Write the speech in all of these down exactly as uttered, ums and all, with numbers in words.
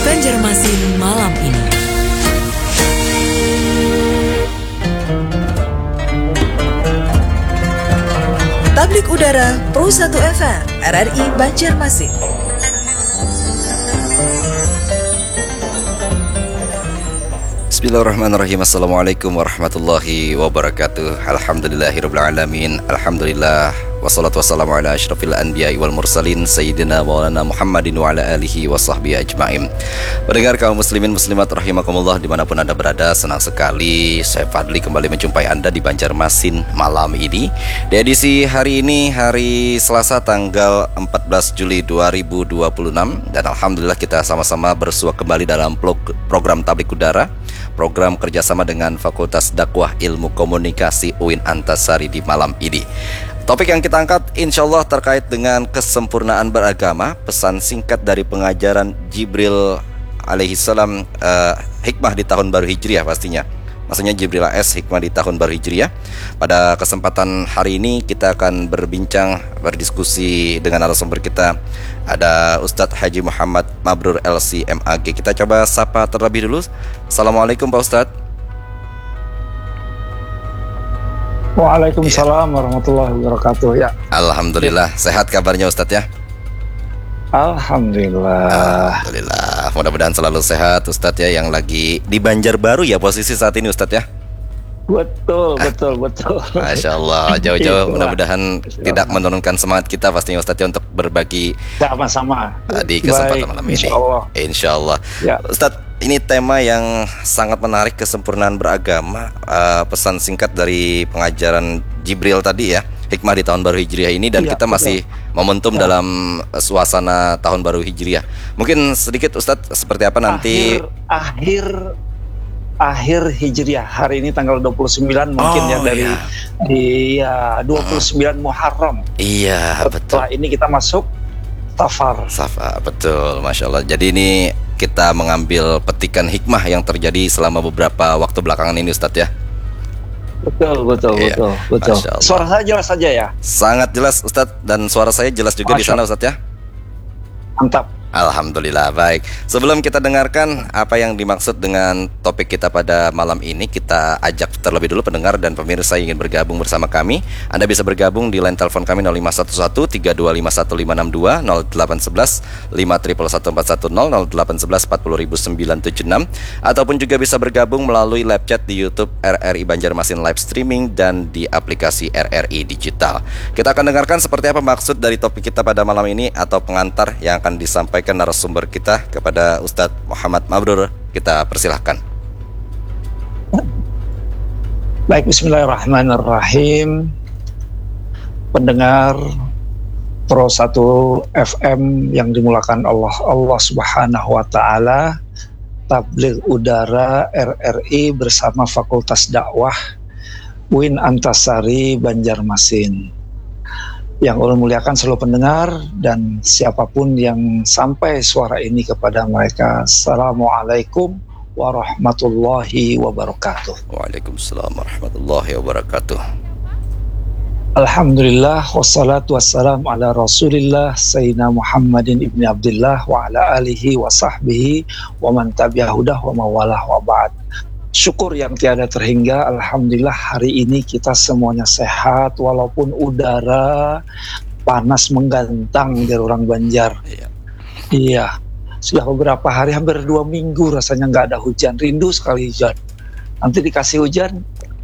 Banjarmasin malam ini. Tablik Udara Pro satu F M R R I Banjarmasin. Bismillahirrahmanirrahim. Assalamualaikum warahmatullahi wabarakatuh. Alhamdulillahirrabbilalamin. Alhamdulillah. Wassalatu wassalamu ala asyrafil anbiya'i wal mursalin Sayyidina maulana Muhammadin wa ala alihi wa sahbihi ajma'in. Pendengar kaum muslimin muslimat rahimakumullah dimanapun anda berada, senang sekali saya Fadli kembali menjumpai anda di Banjarmasin malam ini. Di edisi hari ini, hari Selasa tanggal empat belas Juli dua ribu dua puluh enam. Dan alhamdulillah kita sama-sama bersua kembali dalam program Tablik Udara, program kerjasama dengan Fakultas Dakwah Ilmu Komunikasi U I N Antasari di malam ini. Topik yang kita angkat insya Allah terkait dengan kesempurnaan beragama, pesan singkat dari pengajaran Jibril alaihissalam, uh, hikmah di tahun baru Hijriah pastinya. Maksudnya Jibril A S, hikmah di tahun baru Hijriah. Pada kesempatan hari ini kita akan berbincang, berdiskusi dengan narasumber kita. Ada Ustadz Haji Muhammad Mabrur L C M A G. Kita coba sapa terlebih dulu. Assalamualaikum Pak Ustadz. Waalaikumsalam ya. Warahmatullahi wabarakatuh ya. Alhamdulillah, sehat kabarnya Ustadz ya? Alhamdulillah. Alhamdulillah, mudah-mudahan selalu sehat Ustadz ya, yang lagi di Banjarbaru ya posisi saat ini Ustadz ya? Betul, betul, betul. Masya Allah, jauh-jauh mudah-mudahan tidak menurunkan semangat kita pastinya Ustadz ya, untuk berbagi sama-sama di kesempatan malam ini. Insya Allah. Insya Allah. Ya. Ustadz, ini tema yang sangat menarik, kesempurnaan beragama, uh, pesan singkat dari pengajaran Jibril tadi ya, hikmah di tahun baru Hijriah ini, dan ya, kita masih betul. momentum ya. dalam suasana tahun baru Hijriah. Mungkin sedikit Ustadz, seperti apa nanti akhir akhir, akhir Hijriah hari ini tanggal dua puluh sembilan mungkin oh, ya dari iya. di ya, dua puluh sembilan hmm. Muharram. Iya, betul. Setelah ini kita masuk Safar. Safar, betul, Masya Allah. Jadi ini kita mengambil petikan hikmah yang terjadi selama beberapa waktu belakangan ini Ustadz ya. Betul, betul, iya. betul, betul. Suara saya jelas saja ya? Sangat jelas Ustadz, dan suara saya jelas juga Masya. Di sana Ustadz ya. Mantap. Alhamdulillah, baik. Sebelum kita dengarkan apa yang dimaksud dengan topik kita pada malam ini, kita ajak terlebih dulu pendengar dan pemirsa yang ingin bergabung bersama kami. Anda bisa bergabung di line telepon kami nol lima satu satu tiga dua lima satu lima enam dua, nol delapan satu satu lima satu satu empat satu nol, nol delapan satu satu empat nol sembilan tujuh enam, ataupun juga bisa bergabung melalui live chat di YouTube R R I Banjarmasin Live Streaming dan di aplikasi R R I Digital. Kita akan dengarkan seperti apa maksud dari topik kita pada malam ini atau pengantar yang akan disampaikan narasumber kita kepada Ustadz Muhammad Mabrur. Kita persilahkan. Baik, bismillahirrahmanirrahim. Pendengar Pro satu F M yang dimulakan Allah Allah Subhanahu wa taala, Tablik Udara R R I bersama Fakultas Dakwah U I N Antasari Banjarmasin. Yang Allah muliakan seluruh pendengar dan siapapun yang sampai suara ini kepada mereka. Assalamualaikum warahmatullahi wabarakatuh. Waalaikumsalam warahmatullahi wabarakatuh. Alhamdulillah wassalatu wassalamu ala Rasulillah Sayyidina Muhammadin ibni Abdillah wa ala alihi wa sahbihi wa man tabi'ahudah wa mawalah wa ba'd. Syukur yang tiada terhingga, alhamdulillah hari ini kita semuanya sehat walaupun udara panas menggantang dari orang Banjar. Iya. Iya. Sudah beberapa hari, hampir dua minggu rasanya nggak ada hujan. Rindu sekali hujan. Nanti dikasih hujan.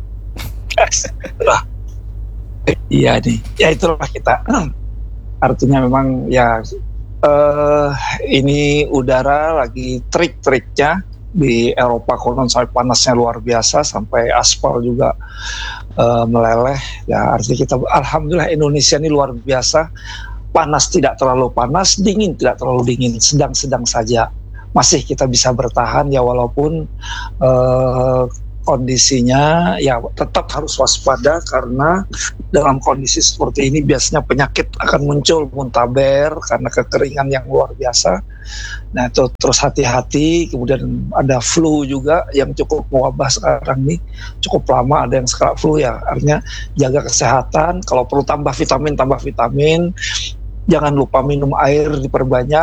Lah. Iya nih. Ya itulah kita. Artinya memang ya uh, ini udara lagi trik-triknya. Di Eropa konon sampai panasnya luar biasa, sampai aspal juga uh, meleleh. Ya artinya kita alhamdulillah Indonesia ini luar biasa. Panas tidak terlalu panas, dingin tidak terlalu dingin, sedang-sedang saja. Masih kita bisa bertahan ya, walaupun uh, kondisinya ya tetap harus waspada, karena dalam kondisi seperti ini biasanya penyakit akan muncul, muntaber karena kekeringan yang luar biasa. Nah itu terus hati-hati. Kemudian ada flu juga yang cukup mewabah sekarang ini, cukup lama ada yang sekarang flu ya. Artinya jaga kesehatan, kalau perlu tambah vitamin, tambah vitamin. Jangan lupa minum air diperbanyak,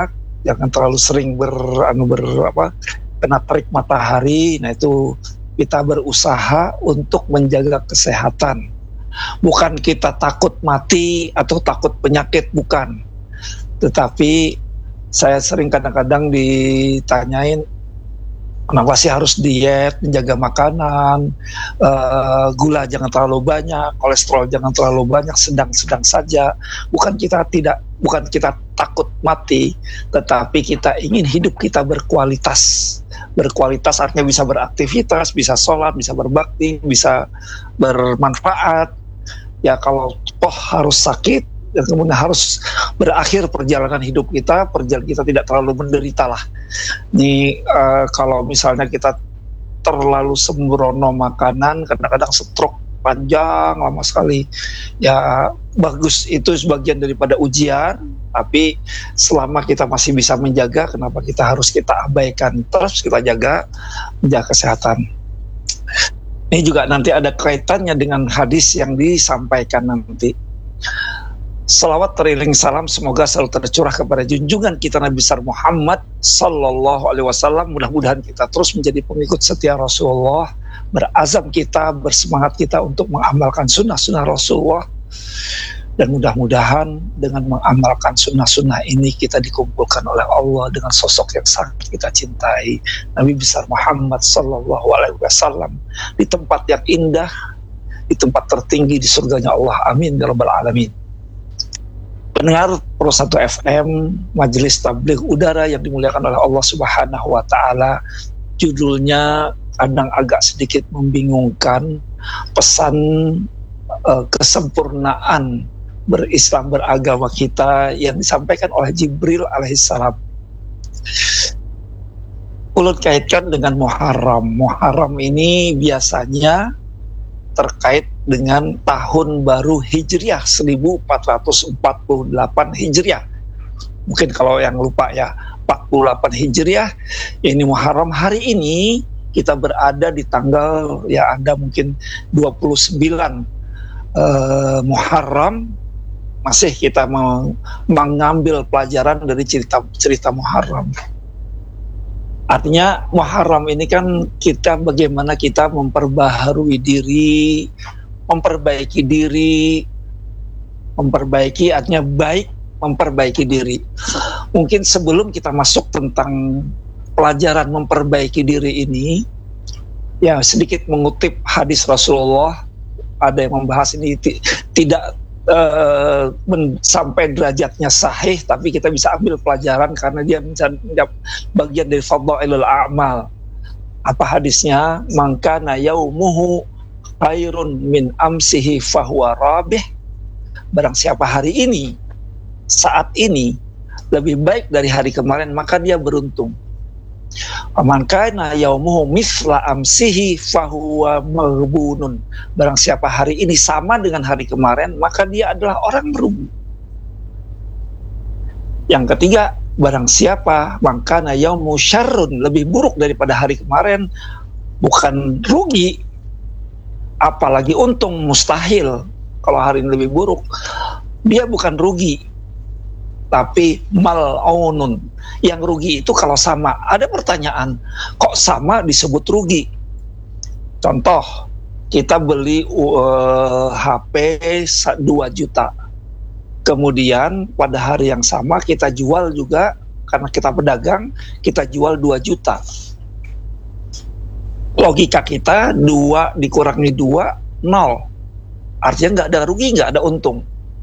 jangan terlalu sering ber, anu ber apa, kena terik matahari. Nah itu kita berusaha untuk menjaga kesehatan. Bukan kita takut mati atau takut penyakit, bukan. Tetapi saya sering kadang-kadang ditanyain, kenapa sih harus diet, menjaga makanan, uh, gula jangan terlalu banyak, kolesterol jangan terlalu banyak, sedang-sedang saja. Bukan kita tidak, bukan kita takut mati, tetapi kita ingin hidup kita berkualitas. Berkualitas artinya bisa beraktivitas, bisa sholat, bisa berbakti, bisa bermanfaat. Ya kalau toh harus sakit, dan kemudian harus berakhir perjalanan hidup kita, perjalanan kita tidak terlalu menderita lah. Ini uh, kalau misalnya kita terlalu sembrono makanan, kadang-kadang stroke panjang lama sekali. Ya bagus, itu sebagian daripada ujian, tapi selama kita masih bisa menjaga, kenapa kita harus kita abaikan? Terus kita jaga, menjaga kesehatan. Ini juga nanti ada kaitannya dengan hadis yang disampaikan nanti. Salawat teriring salam semoga selalu tercurah kepada junjungan kita Nabi besar Muhammad Sallallahu Alaihi Wasallam. Mudah-mudahan kita terus menjadi pengikut setia Rasulullah, berazam kita, bersemangat kita untuk mengamalkan sunnah-sunnah Rasulullah, dan mudah-mudahan dengan mengamalkan sunnah-sunnah ini kita dikumpulkan oleh Allah dengan sosok yang sangat kita cintai, Nabi besar Muhammad Sallallahu Alaihi Wasallam, di tempat yang indah, di tempat tertinggi di surganya Allah. Amin ya rabbal alamin. Pendengar Pro satu F M, Majelis Tabligh Udara yang dimuliakan oleh Allah Subhanahu wa taala, judulnya kadang agak sedikit membingungkan, pesan uh, kesempurnaan berislam beragama kita yang disampaikan oleh Jibril alaihissalam. Ulun kaitkan dengan Muharram. Muharram ini biasanya terkait dengan tahun baru Hijriah seribu empat ratus empat puluh delapan Hijriah. Mungkin kalau yang lupa ya, empat puluh delapan Hijriah, ini Muharram. Hari ini kita berada di tanggal, ya Anda mungkin dua puluh sembilan uh, Muharram. Masih kita mau mengambil pelajaran dari cerita-cerita Muharram. Artinya Muharram ini kan kita bagaimana kita memperbaharui diri, memperbaiki diri, memperbaiki artinya baik, memperbaiki diri. Mungkin sebelum kita masuk tentang pelajaran memperbaiki diri ini, ya sedikit mengutip hadis Rasulullah. Ada yang membahas ini t- tidak Uh, men- sampai derajatnya sahih, tapi kita bisa ambil pelajaran karena dia menjadi bagian dari fadhailul a'mal. Apa hadisnya? Mangkana yaumuhu khairun min amsihi fahuwa rabih. Barang siapa hari ini, saat ini lebih baik dari hari kemarin, maka dia beruntung. Man kana yaumuhu mithla amsihi fahuwa maghbunun. Barang siapa hari ini sama dengan hari kemarin, maka dia adalah orang merugi. Yang ketiga, barang siapa man kana yaumu syarrun, lebih buruk daripada hari kemarin, bukan rugi, apalagi untung, mustahil. Kalau hari ini lebih buruk, dia bukan rugi, tapi mal'aunun. Yang rugi itu kalau sama. Ada pertanyaan, kok sama disebut rugi? Contoh, kita beli uh, H P dua juta. Kemudian pada hari yang sama kita jual juga, karena kita pedagang, kita jual dua juta. Logika kita, dua dikurangi dua, nol. Artinya nggak ada rugi, nggak ada untung.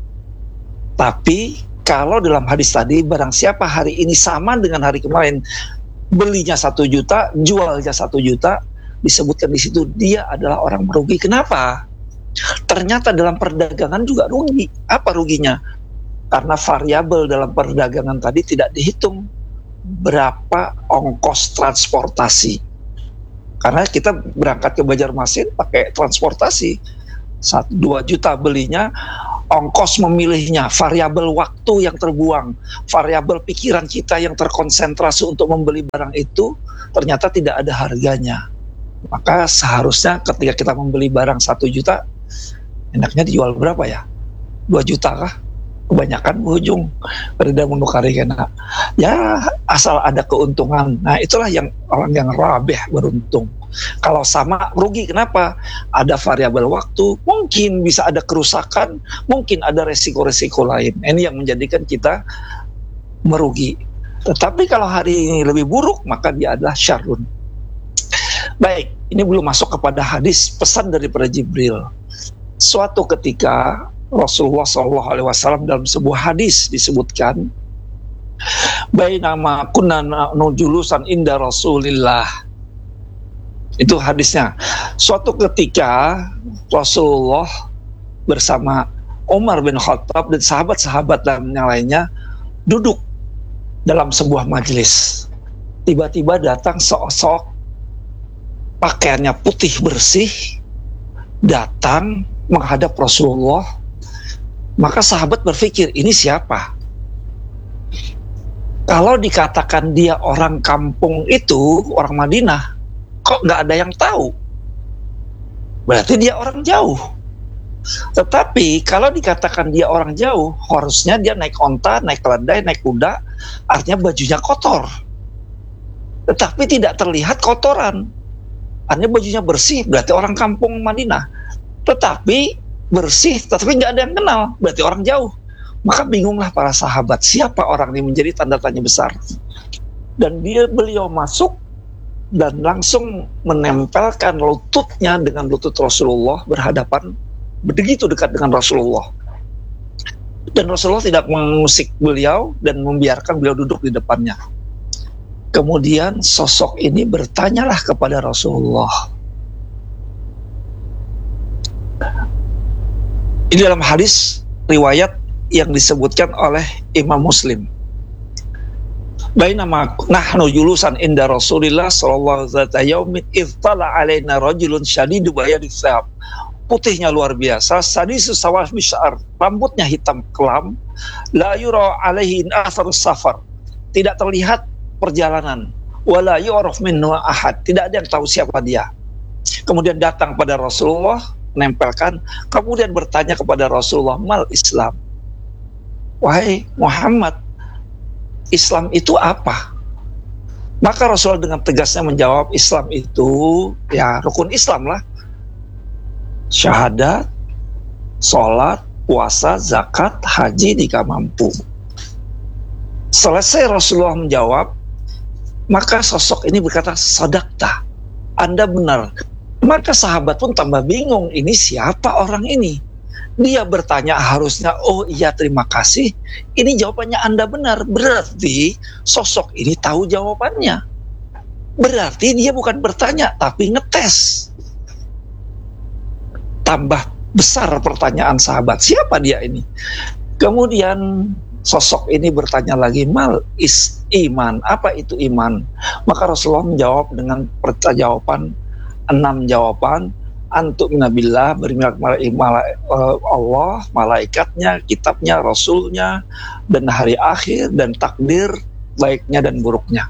Tapi kalau dalam hadis tadi, barang siapa hari ini sama dengan hari kemarin, belinya satu juta, jualnya satu juta, disebutkan di situ dia adalah orang merugi. Kenapa? Ternyata dalam perdagangan juga rugi. Apa ruginya? Karena variabel dalam perdagangan tadi tidak dihitung berapa ongkos transportasi. Karena kita berangkat ke Banjarmasin pakai transportasi, satu dua juta belinya, ongkos memilihnya, variabel waktu yang terbuang, variabel pikiran kita yang terkonsentrasi untuk membeli barang itu ternyata tidak ada harganya. Maka seharusnya ketika kita membeli barang satu juta, enaknya dijual berapa ya? dua juta kah? kebanyakan berujung reda menukari kena. Ya asal ada keuntungan. Nah itulah yang orang yang rabih, beruntung. Kalau sama rugi, kenapa? Ada variabel waktu, mungkin bisa ada kerusakan, mungkin ada resiko-resiko lain. Ini yang menjadikan kita merugi. Tetapi kalau hari ini lebih buruk, maka dia adalah syarrun. Baik, ini belum masuk kepada hadis pesan daripada Jibril. Suatu ketika Rasulullah shallallahu alaihi wasallam dalam sebuah hadis disebutkan, bainama kunna nujulusan inda Rasulillah. Itu hadisnya. Suatu ketika Rasulullah bersama Umar bin Khattab dan sahabat-sahabat dan yang lainnya duduk dalam sebuah majelis. Tiba-tiba datang sosok pakaiannya putih bersih, datang menghadap Rasulullah. Maka sahabat berpikir, ini siapa? Kalau dikatakan dia orang kampung itu, orang Madinah, kok nggak ada yang tahu? Berarti dia orang jauh. Tetapi kalau dikatakan dia orang jauh, harusnya dia naik onta, naik keledai, naik kuda, artinya bajunya kotor. Tetapi tidak terlihat kotoran. Artinya bajunya bersih, berarti orang kampung Madinah. Tetapi bersih, tetapi nggak ada yang kenal, berarti orang jauh. Maka bingunglah para sahabat, siapa orang ini, menjadi tanda tanya besar. Dan dia beliau masuk dan langsung menempelkan lututnya dengan lutut Rasulullah, berhadapan, begitu dekat dengan Rasulullah. Dan Rasulullah tidak mengusik beliau dan membiarkan beliau duduk di depannya. Kemudian sosok ini bertanyalah kepada Rasulullah. Ini dalam hadis riwayat yang disebutkan oleh Imam Muslim. Bainama nahnu julusan inda Rasulillah sallallahu alaihi wasallam idh tala alaina rajulun syadidu bayadis sahab. Putihnya luar biasa, sadisu sawah bisyar, rambutnya hitam kelam, la yura alaihi athar safar. Tidak terlihat perjalanan, wala yu'raf minhu ahad, tidak ada yang tahu siapa dia. Kemudian datang pada Rasulullah, menempelkan, kemudian bertanya kepada Rasulullah, mal Islam? Wahai Muhammad, Islam itu apa? Maka Rasulullah dengan tegasnya menjawab, Islam itu ya rukun Islam lah. Syahadat, sholat, puasa, zakat, haji jika mampu. Selesai Rasulullah menjawab, maka sosok ini berkata, sadaqta, Anda benar. Maka sahabat pun tambah bingung, ini siapa orang ini? Dia bertanya harusnya, oh iya terima kasih, ini jawabannya Anda benar. Berarti sosok ini tahu jawabannya. Berarti dia bukan bertanya, tapi ngetes. Tambah besar pertanyaan sahabat, siapa dia ini? Kemudian sosok ini bertanya lagi, mal is iman, apa itu iman? Maka Rasulullah menjawab dengan jawaban enam jawaban, antuk minabillah, beriman kepada Allah, malaikatnya, kitabnya, rasulnya, dan hari akhir, dan takdir baiknya dan buruknya.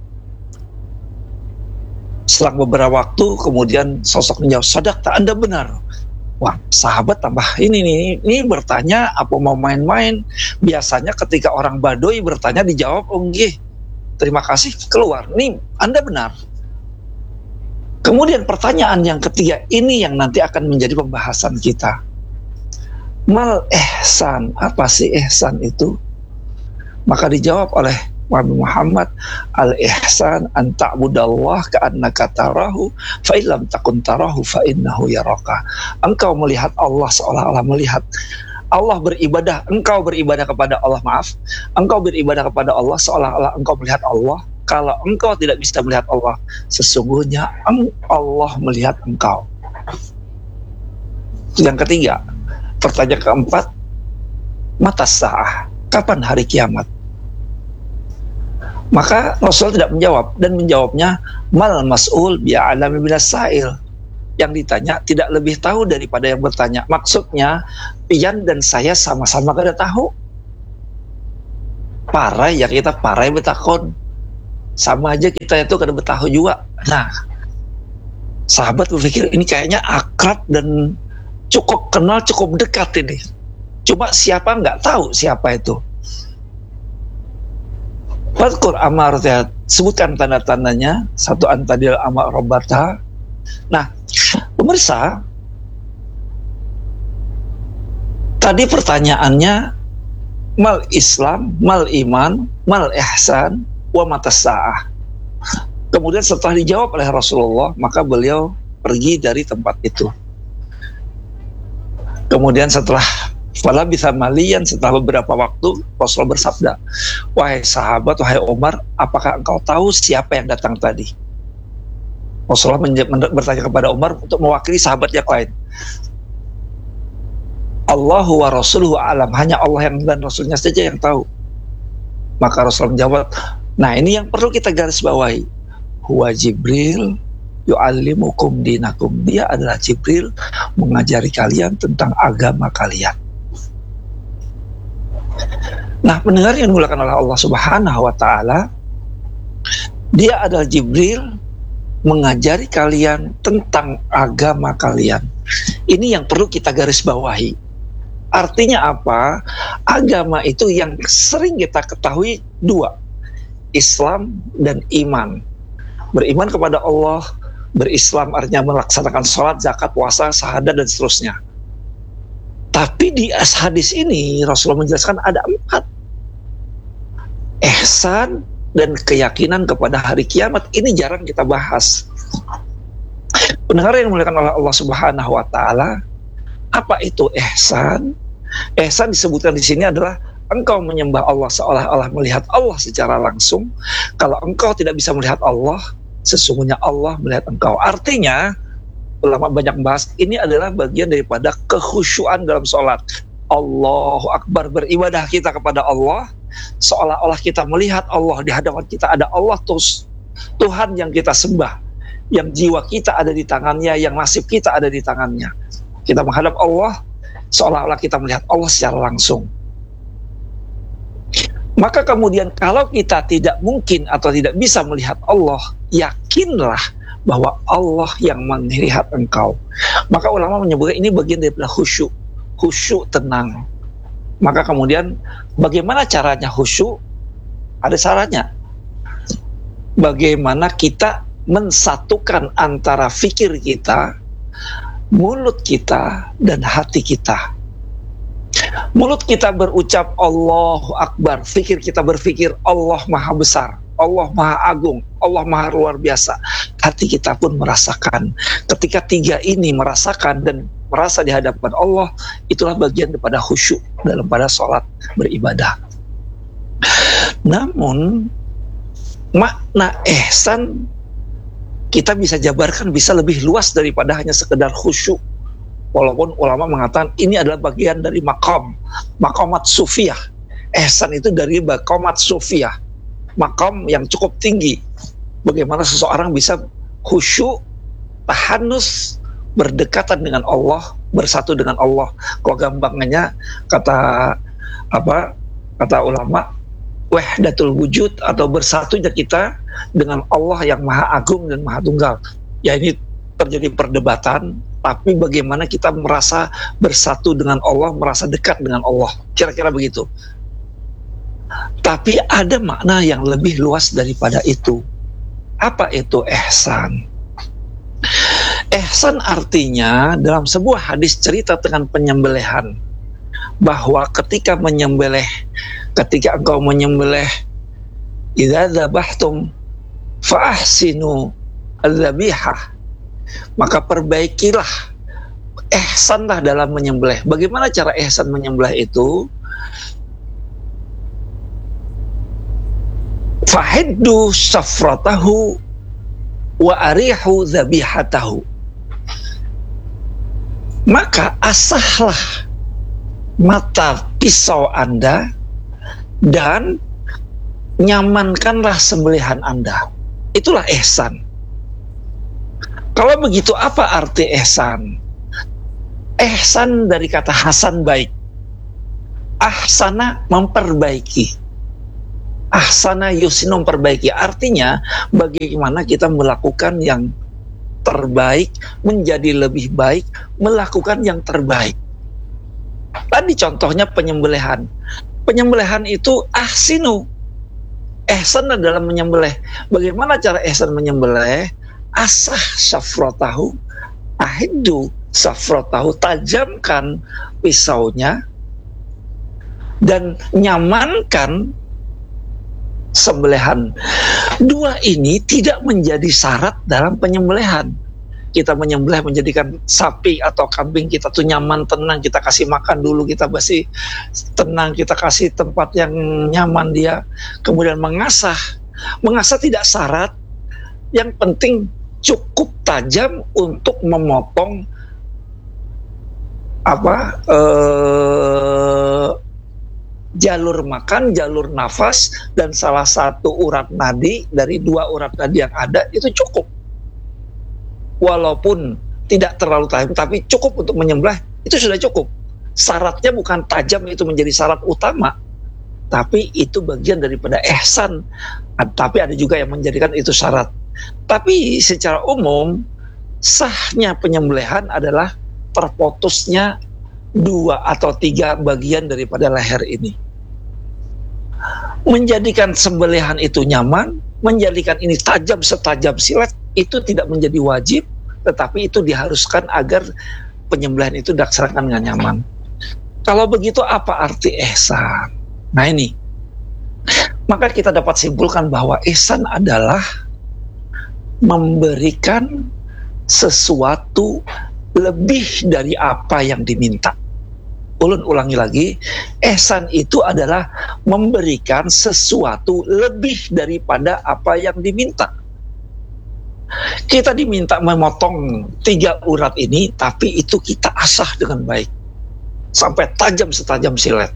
Selang beberapa waktu kemudian sosok menjawab, sadaqta, Anda benar. Wah, sahabat tambah ini nih, ini bertanya apa mau main-main. Biasanya ketika orang Baduy bertanya dijawab, oh nggih, terima kasih, keluar. Nih, Anda benar. Kemudian pertanyaan yang ketiga, ini yang nanti akan menjadi pembahasan kita. Mal ihsan, apa sih ihsan itu? Maka dijawab oleh Nabi Muhammad, al ihsan an ta'budallah ka'annaka tarahu fa illam takun tarahu fa innahu yaraka. Engkau melihat Allah seolah-olah melihat. Allah beribadah, engkau beribadah kepada Allah, maaf. Engkau beribadah kepada Allah seolah-olah engkau melihat Allah. Kalau engkau tidak bisa melihat Allah, sesungguhnya Allah melihat engkau. Yang ketiga, pertanyaan keempat, mata sa'ah, kapan hari kiamat? Maka Rasul tidak menjawab, dan menjawabnya, mal mas'ul bi'alami bilas sa'il. Yang ditanya tidak lebih tahu daripada yang bertanya. Maksudnya, pian dan saya sama-sama kada tahu. Parai ya kita parai betakon. Sama aja kita itu kada betahu juga. Nah, sahabat berpikir ini kayaknya akrab dan cukup kenal, cukup dekat ini. Cuma siapa nggak tahu siapa itu. Fadkur amartiyat, sebutkan tanda-tandanya. Satu antadil amak robata. Nah, pemirsa, tadi pertanyaannya mal Islam, mal iman, mal ihsan, wa matas sa'ah. Kemudian setelah dijawab oleh Rasulullah, maka beliau pergi dari tempat itu. Kemudian setelah Fala bisa malian, setelah beberapa waktu Rasulullah bersabda, wahai sahabat, wahai Umar, apakah engkau tahu siapa yang datang tadi? Rasulullah bertanya kepada Umar untuk mewakili sahabat yang lain. Allahu wa rasuluhu alam, hanya Allah yang dan Rasulnya saja yang tahu. Maka Rasulullah menjawab, nah ini yang perlu kita garis bawahi. Huwa Jibril yu'allimukum dinakum. Dia adalah Jibril mengajari kalian tentang agama kalian. Nah, pendengar yang dimuliakan oleh Allah Subhanahu wa taala, dia adalah Jibril mengajari kalian tentang agama kalian. Ini yang perlu kita garis bawahi. Artinya apa? Agama itu yang sering kita ketahui dua, Islam dan iman. Beriman kepada Allah, berislam artinya melaksanakan sholat, zakat, puasa, syahadat, dan seterusnya. Tapi di hadis ini Rasulullah menjelaskan ada empat. Ihsan dan keyakinan kepada hari kiamat. Ini jarang kita bahas. Pendengar yang dimuliakan oleh Allah Subhanahu wa taala, apa itu ihsan? Ihsan disebutkan di sini adalah engkau menyembah Allah seolah-olah melihat Allah secara langsung. Kalau engkau tidak bisa melihat Allah, sesungguhnya Allah melihat engkau. Artinya, ulama banyak membahas, ini adalah bagian daripada kekhusyuan dalam sholat. Allahu Akbar, beribadah kita kepada Allah seolah-olah kita melihat Allah. Di hadapan kita ada Allah, terus Tuhan yang kita sembah, yang jiwa kita ada di tangannya, yang nasib kita ada di tangannya. Kita menghadap Allah seolah-olah kita melihat Allah secara langsung. Maka kemudian kalau kita tidak mungkin atau tidak bisa melihat Allah, yakinlah bahwa Allah yang melihat engkau. Maka ulama menyebutkan ini bagian daripada khusyuk. Khusyuk tenang. Maka kemudian bagaimana caranya khusyuk? Ada syaratnya. Bagaimana kita mensatukan antara fikir kita, mulut kita, dan hati kita. Mulut kita berucap Allahu Akbar, fikir kita berpikir Allah Maha Besar, Allah Maha Agung, Allah Maha Luar Biasa. Hati kita pun merasakan. Ketika tiga ini merasakan dan merasa di hadapan Allah, itulah bagian daripada khusyuk dalam pada sholat beribadah. Namun makna ihsan kita bisa jabarkan bisa lebih luas daripada hanya sekedar khusyuk. Walaupun ulama mengatakan ini adalah bagian dari maqam, maqamat sufiyah. Ihsan itu dari maqamat sufiyah, maqam yang cukup tinggi. Bagaimana seseorang bisa khusyuk, tahanus, berdekatan dengan Allah, bersatu dengan Allah. Kalau gampangnya kata apa? Kata ulama, wahdatul wujud atau bersatunya kita dengan Allah yang Maha Agung dan Maha Tunggal. Ya, ini terjadi perdebatan, tapi bagaimana kita merasa bersatu dengan Allah, merasa dekat dengan Allah, kira-kira begitu. Tapi ada makna yang lebih luas daripada itu. Apa itu ihsan? Ihsan artinya dalam sebuah hadis cerita tentang penyembelihan, bahwa ketika menyembelih, ketika engkau menyembelih, idza dzabhtum fa ahsinu al-dzabihah, maka perbaikilah, ihsanlah dalam menyembelih. Bagaimana cara ihsan menyembelih itu? Fahiddu safratahu wa arihu dzabihatahu. Maka asahlah mata pisau Anda dan nyamankanlah sembelihan Anda. Itulah ihsan. Kalau begitu apa arti ihsan? Ihsan dari kata hasan, baik. Ahsana memperbaiki. Ahsana yusinu memperbaiki. Artinya bagaimana kita melakukan yang terbaik menjadi lebih baik, melakukan yang terbaik. Tadi contohnya penyembelihan. Penyembelihan itu ahsinu. Ihsan adalah menyembelih. Bagaimana cara ihsan menyembelih? Asah syafrotahu, ahidu syafrotahu, tajamkan pisaunya dan nyamankan sembelihan. Dua ini tidak menjadi syarat dalam penyembelihan. Kita menyembelih, menjadikan sapi atau kambing kita tuh nyaman, tenang, kita kasih makan dulu, kita kasih tenang, kita kasih tempat yang nyaman dia, kemudian mengasah. Mengasah tidak syarat, yang penting cukup tajam untuk memotong apa eh, jalur makan, jalur nafas, dan salah satu urat nadi dari dua urat nadi yang ada itu cukup. Walaupun tidak terlalu tajam, tapi cukup untuk menyembelih, itu sudah cukup. Syaratnya bukan tajam itu menjadi syarat utama, tapi itu bagian daripada ihsan. Tapi ada juga yang menjadikan itu syarat. Tapi secara umum, sahnya penyembelihan adalah terputusnya dua atau tiga bagian daripada leher ini. Menjadikan sembelihan itu nyaman, menjadikan ini tajam setajam silet, itu tidak menjadi wajib, tetapi itu diharuskan agar penyembelihan itu dilaksanakan dengan nyaman. Kalau begitu apa arti ihsan? Nah ini, maka kita dapat simpulkan bahwa ihsan adalah memberikan sesuatu lebih dari apa yang diminta. Ulun ulangi lagi, ihsan itu adalah memberikan sesuatu lebih daripada apa yang diminta. Kita diminta memotong tiga urat ini, tapi itu kita asah dengan baik sampai tajam setajam silet,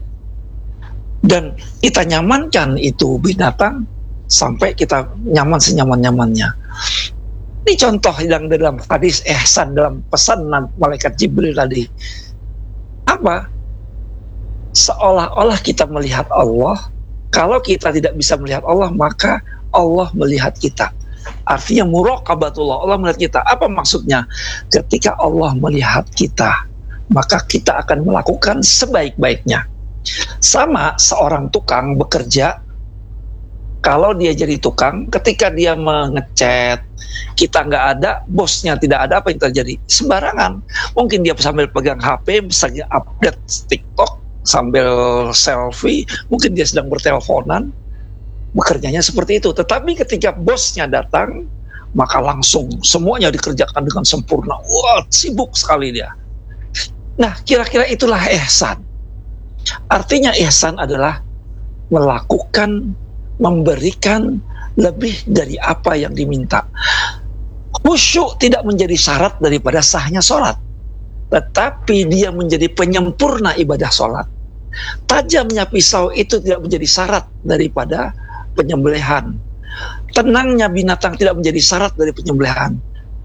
dan kita nyamankan itu binatang sampai kita nyaman senyaman-nyamannya. Ini contoh yang dalam hadis ihsan, dalam pesan malaikat Jibril tadi. Apa? Seolah-olah kita melihat Allah. Kalau kita tidak bisa melihat Allah, maka Allah melihat kita. Artinya muraqabatullah, Allah melihat kita. Apa maksudnya? Ketika Allah melihat kita, maka kita akan melakukan sebaik-baiknya. Sama seorang tukang bekerja, kalau dia jadi tukang, ketika dia mengecat, kita nggak ada, bosnya tidak ada, apa yang terjadi? Sembarangan. Mungkin dia sambil pegang H P, misalnya update TikTok, sambil selfie, mungkin dia sedang berteleponan, bekerjanya seperti itu. Tetapi ketika bosnya datang, maka langsung semuanya dikerjakan dengan sempurna. Wah, sibuk sekali dia. Nah, kira-kira itulah ihsan. Artinya ihsan adalah melakukan, memberikan lebih dari apa yang diminta. Khusyuk tidak menjadi syarat daripada sahnya sholat, tetapi dia menjadi penyempurna ibadah sholat. Tajamnya pisau itu tidak menjadi syarat daripada penyembelihan. Tenangnya binatang tidak menjadi syarat dari penyembelihan,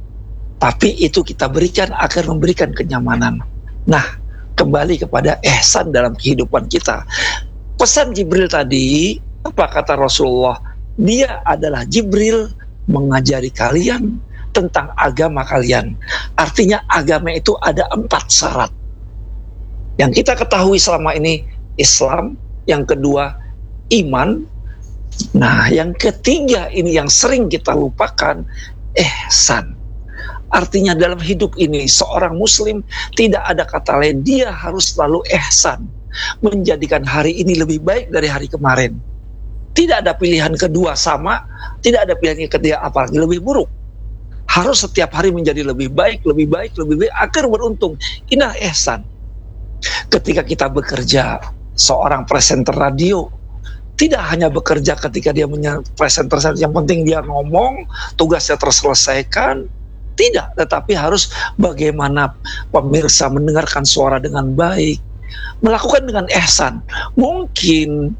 tapi itu kita berikan agar memberikan kenyamanan. Nah, kembali kepada ihsan dalam kehidupan kita. Pesan Jibril tadi, apa kata Rasulullah? Dia adalah Jibril mengajari kalian tentang agama kalian. Artinya agama itu ada empat syarat yang kita ketahui selama ini. Islam, yang kedua iman, nah yang ketiga ini yang sering kita lupakan, ihsan. Artinya dalam hidup ini seorang muslim tidak ada kata lain, dia harus selalu ihsan, menjadikan hari ini lebih baik dari hari kemarin. Tidak ada pilihan kedua sama, tidak ada pilihan yang ketiga apalagi lebih buruk. Harus setiap hari menjadi lebih baik, lebih baik, lebih baik agar beruntung. Inilah ihsan. Ketika kita bekerja, seorang presenter radio tidak hanya bekerja ketika dia presenter, yang penting dia ngomong, tugasnya terselesaikan. Tidak, tetapi harus bagaimana pemirsa mendengarkan suara dengan baik, melakukan dengan ihsan. Mungkin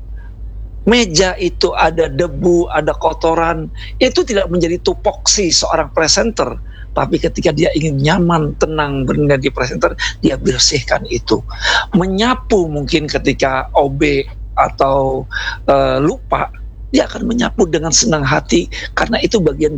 meja itu ada debu, ada kotoran, itu tidak menjadi tupoksi seorang presenter. Tapi ketika dia ingin nyaman, tenang menjadi presenter, dia bersihkan itu. Menyapu mungkin ketika O B atau uh, lupa, dia akan menyapu dengan senang hati, karena itu bagian